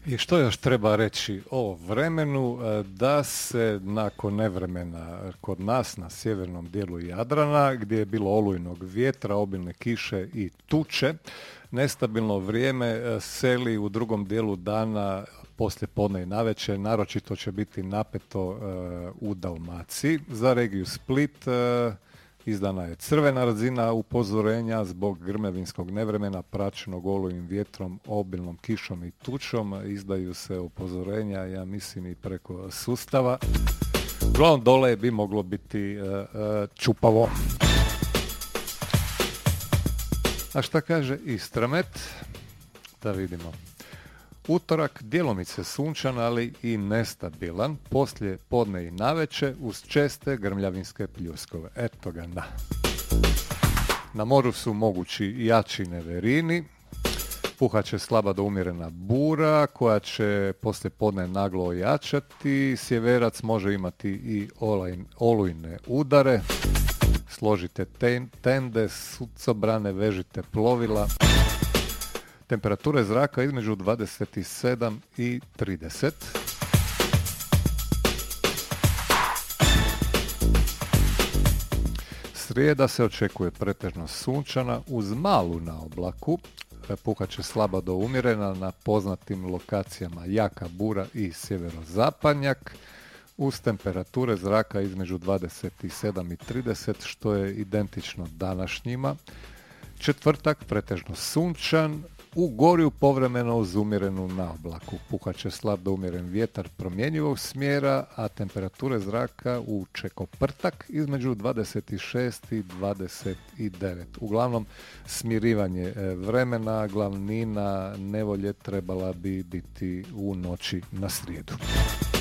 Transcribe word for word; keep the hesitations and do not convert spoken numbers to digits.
I što još treba reći o vremenu? Da se nakon nevremena kod nas na sjevernom dijelu Jadrana, gdje je bilo olujnog vjetra, obilne kiše i tuče, nestabilno vrijeme seli u drugom dijelu dana poslije podne i navečer, naročito će biti napeto uh, u Dalmaciji. Za regiju Split uh, izdana je crvena razina upozorenja zbog grmljavinskog nevremena praćenog olujnim vjetrom, obilnom kišom i tučom. Izdaju se upozorenja, ja mislim, i preko sustava. Uglavnom dole bi moglo biti uh, uh, čupavo. A šta kaže Istramet? Da vidimo. Utorak djelomice sunčan, ali i nestabilan, poslije podne i naveče uz česte grmljavinske pljuskove. Eto ga, da. Na moru su mogući jači neverini, puhat će slaba do umjerena bura koja će poslije podne naglo ojačati, sjeverac može imati i olajn, olujne udare, složite ten, tende, sucobrane, vežite plovila. Temperature zraka između dvadeset sedam i trideset. Srijeda se očekuje pretežno sunčana uz malu naoblaku. Puhat će slaba do umjerena na poznatim lokacijama jaka bura i sjeverozapadnjak. Uz temperature zraka između dvadeset sedam i trideset, što je identično današnjima. Četvrtak pretežno sunčan, u Gorju povremeno uz umjerenu naoblaku. Puhat će slab do umjeren vjetar promjenjivog smjera, a temperature zraka u Čekoprtak između dvadeset šest i dvadeset devet. Uglavnom, smirivanje vremena, glavnina nevolje trebala bi biti u noći na srijedu.